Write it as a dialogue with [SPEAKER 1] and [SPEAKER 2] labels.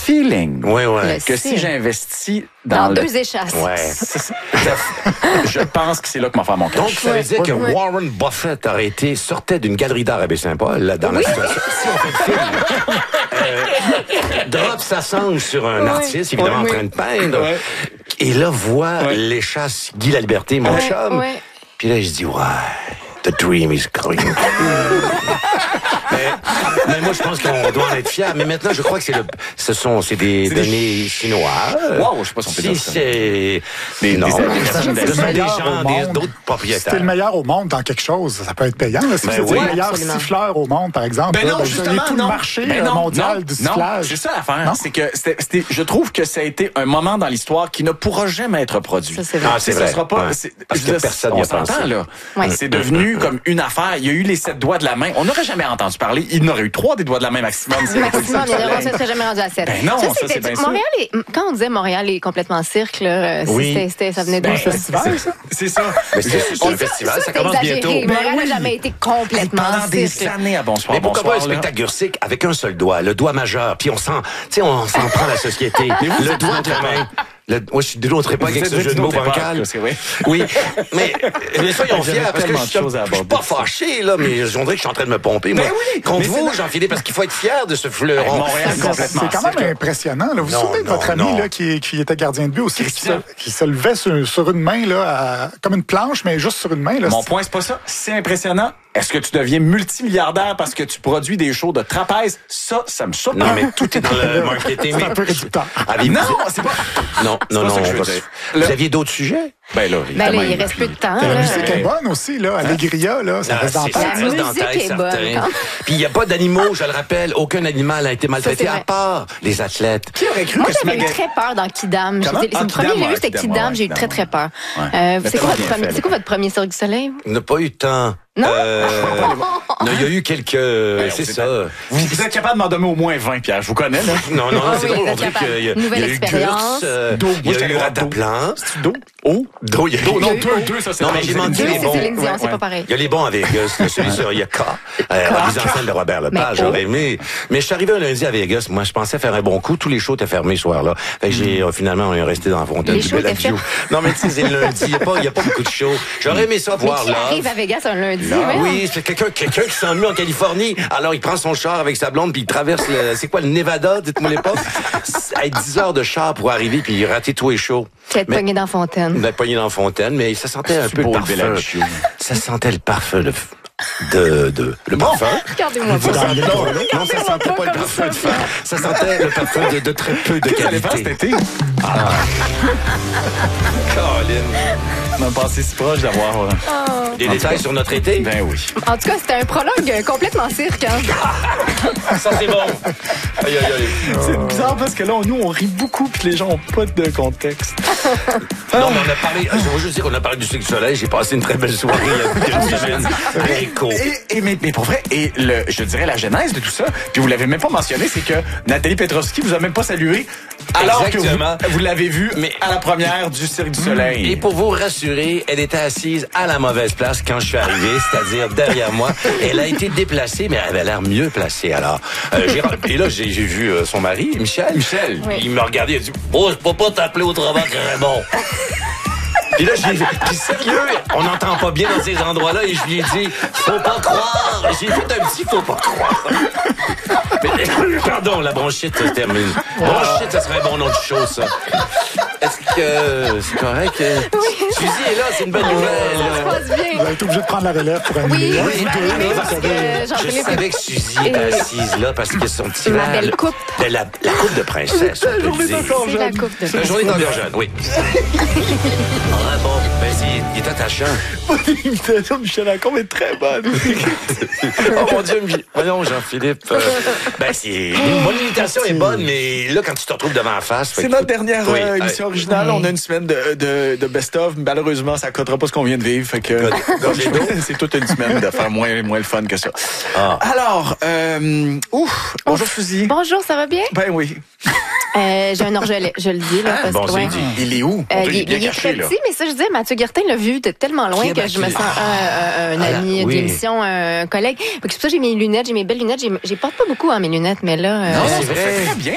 [SPEAKER 1] feeling que si j'investis dans
[SPEAKER 2] deux échasses.
[SPEAKER 1] Je pense que c'est là que m'en faire mon cash.
[SPEAKER 3] Donc, ça veut dire que Warren Buffett sortait d'une galerie d'art à Baie-Saint-Paul, là, dans la situation. Si on fait le film, drop sa sangle sur un artiste, évidemment, en train de peindre, et là, voit l'échasse Guy Laliberté, mon chum. Puis là, je dis, the dream is coming. mais moi, je pense qu'on doit en être fiers. Mais maintenant, je crois que c'est des données chinoises.
[SPEAKER 1] Wow, je sais pas si on peut dire ça.
[SPEAKER 3] C'est d'autres propriétaires.
[SPEAKER 4] C'était le meilleur au monde dans quelque chose. Ça peut être payant. Là, si c'était le meilleur siffleur au monde, par exemple.
[SPEAKER 1] Non, justement,
[SPEAKER 4] tout le marché mondial du sifflage.
[SPEAKER 1] C'est ça l'affaire. C'est que je trouve que ça a été un moment dans l'histoire qui ne pourra jamais être reproduit.
[SPEAKER 2] Ça, c'est vrai.
[SPEAKER 3] C'est vrai.
[SPEAKER 1] Ça sera pas.
[SPEAKER 3] Parce que personne n'y a pensé.
[SPEAKER 1] C'est devenu comme une affaire. Il y a eu les 7 doigts de la main. On n'aurait jamais entendu parler. Il n'aurait eu 3 des doigts de la main maximum.
[SPEAKER 2] Maximum, il ne serait jamais rendu à 7.
[SPEAKER 1] Ben non, ça c'est bien sûr.
[SPEAKER 2] Montréal quand on disait Montréal est complètement cirque, là, ça venait d'un
[SPEAKER 4] festival, ça?
[SPEAKER 1] C'est ça.
[SPEAKER 3] Mais c'est un festival, ça commence bientôt.
[SPEAKER 2] Montréal n'a jamais été complètement
[SPEAKER 1] pendant
[SPEAKER 2] cirque.
[SPEAKER 1] des années à Bonsoir.
[SPEAKER 3] Mais pourquoi pas un spectacle Gursic avec un seul doigt, le doigt majeur, puis on s'en prend la société. Le doigt de la main. Moi, je dénoncerai pas avec ce jeu de mots bancal. Oui, mais soyons fiers, parce que je suis pas fâché, là, mais on dirait que je suis en train de me pomper, moi. Contre vous, Jean-Philippe, parce qu'il faut être fier de ce fleuron.
[SPEAKER 4] C'est quand même impressionnant. Là. Vous vous souvenez de votre ami là, qui était gardien de but aussi, qui se levait sur une main, là, comme une planche, mais juste sur une main. Là.
[SPEAKER 1] Mon point, c'est pas ça. C'est impressionnant. Est-ce que tu deviens multimilliardaire parce que tu produis des shows de trapèze? Ça me surprend.
[SPEAKER 3] Non, mais tout est dans le marketing.
[SPEAKER 4] C'est un peu réducteur.
[SPEAKER 1] Non, c'est pas...
[SPEAKER 3] Non. Vous aviez d'autres sujets?
[SPEAKER 1] Ben là,
[SPEAKER 2] il reste peu de temps.
[SPEAKER 4] La musique est bonne aussi, là. Allegria, là, ça reste dans la tête.
[SPEAKER 2] La musique est bonne.
[SPEAKER 3] Puis il n'y a pas d'animaux, je le rappelle. Aucun animal a été maltraité, à part les athlètes.
[SPEAKER 1] Qui aurait cru
[SPEAKER 2] Moi,
[SPEAKER 1] que
[SPEAKER 2] j'avais eu très peur dans Kidam. Le premier que j'ai vu, c'était Kidam. J'ai eu très, très peur. C'est quoi votre premier Cirque du Soleil?
[SPEAKER 3] On n'a pas eu de temps.
[SPEAKER 2] Non?
[SPEAKER 3] Non, il y a eu quelques... C'est ça.
[SPEAKER 1] Vous êtes capable de m'en donner au moins 20, Pierre. Je vous connais, là.
[SPEAKER 3] Non, c'est drôle. On dirait qu'il y a eu Gurs, il y a eu Rataplan.
[SPEAKER 1] C'est d'eau?
[SPEAKER 3] D'eau, il y a eu...
[SPEAKER 1] Deux, ça, c'est...
[SPEAKER 3] Non, mais j'ai manqué les bons.
[SPEAKER 2] C'est Céline Dion, c'est pas pareil.
[SPEAKER 3] Il y a les bons à Vegas, celui sur Yaka, les anciennes de Robert Lepage, j'aurais aimé. Mais je suis arrivé un lundi à Vegas, moi je pensais faire un bon coup, tous les shows étaient fermés ce soir-là. Fait que finalement on est resté dans la fontaine du Bellagio. Non mais tu sais, c'est le lundi, il y a pas beaucoup de shows. J'aurais aimé ça voir là.
[SPEAKER 2] Qui arrive à Vegas un lundi?
[SPEAKER 3] Oui, c'est quelqu'un qui s'ennuie en Californie. Alors il prend son char avec sa blonde puis il traverse c'est quoi le Nevada, dites-moi l'époque. 10 heures de char pour arriver puis rater tous les shows.
[SPEAKER 2] Être pogné dans la fontaine.
[SPEAKER 3] D'être pogné dans la fontaine, mais ça sentait un peu le parfum. Ça sentait le parfum le parfum.
[SPEAKER 2] Regardez-moi
[SPEAKER 3] Non, ça sentait pas le parfum de fer. Ça sentait le parfum de très peu de qualité.
[SPEAKER 1] cet été?
[SPEAKER 3] Colin.
[SPEAKER 1] On a passé si proche d'avoir...
[SPEAKER 3] Des détails sur notre été?
[SPEAKER 1] Ben oui.
[SPEAKER 2] En tout cas, c'était un prologue complètement cirque.
[SPEAKER 3] Ça, c'est bon. Aïe.
[SPEAKER 1] C'est bizarre parce que là, nous, on rit beaucoup puis les gens ont pas de contexte.
[SPEAKER 3] Non, mais on a parlé... Je veux juste dire qu'on a parlé du Cirque du Soleil. J'ai passé une très belle soirée il y a une semaine.
[SPEAKER 1] Mais pour vrai, je dirais la genèse de tout ça, puis vous l'avez même pas mentionné, c'est que Nathalie Petrovski vous a même pas salué alors
[SPEAKER 3] exactement.
[SPEAKER 1] Que vous l'avez vue à la première du Cirque du Soleil.
[SPEAKER 3] Et pour vous rassurer, elle était assise à la mauvaise place quand je suis arrivé, c'est-à-dire derrière moi. Elle a été déplacée, mais elle avait l'air mieux placée. Alors, et là, j'ai vu son mari, Michel.
[SPEAKER 2] Oui.
[SPEAKER 3] Il me regardait, il a dit « Oh, je peux pas t'appeler autrement que Raymond. » Puis là, puis sérieux, on n'entend pas bien dans ces endroits-là, et je lui ai dit « Faut pas croire. » J'ai fait un petit « Faut pas croire. » Mais, pardon, la bronchite se termine. Bronchite, ça serait un bon nom de show, ça. Est-ce que c'est correct?
[SPEAKER 2] Oui.
[SPEAKER 3] Suzy est là, c'est une bonne nouvelle.
[SPEAKER 2] Ça se passe bien.
[SPEAKER 4] Vous avez été obligé de prendre la relève pour animer.
[SPEAKER 3] Je savais que Suzy était assise là parce que son petit
[SPEAKER 2] Ma belle coupe.
[SPEAKER 3] La coupe de princesse, on peut le dire.
[SPEAKER 2] C'est la coupe de
[SPEAKER 3] La journée d'encore jeune, oui. Ah bon, ben il est attachant.
[SPEAKER 1] L'imitation de Michel Lacombe est très bonne.
[SPEAKER 3] Oh mon Dieu, voyons Jean-Philippe. Ben une bonne imitation est bonne, mais là quand tu te retrouves devant la face...
[SPEAKER 1] C'est notre dernière émission originale. On a une semaine de best-of. Malheureusement, ça ne coûtera pas ce qu'on vient de vivre. Fait que c'est toute une semaine de faire moins le fun que ça. Alors, bonjour Suzy.
[SPEAKER 2] Bonjour, ça va bien?
[SPEAKER 1] Ben oui.
[SPEAKER 2] J'ai un orgelet, je le dis. Là, parce
[SPEAKER 3] bon,
[SPEAKER 2] que,
[SPEAKER 3] c'est dit.
[SPEAKER 1] Il est où?
[SPEAKER 2] Il est très petit, mais ça, je disais, Mathieu Guertin l'a vu de tellement loin que je me sens un ami d'émission, un collègue. C'est pour ça que j'ai mes lunettes, j'ai mes belles lunettes. J'ai porte pas beaucoup mes lunettes, mais là...
[SPEAKER 1] Non, c'est très bien.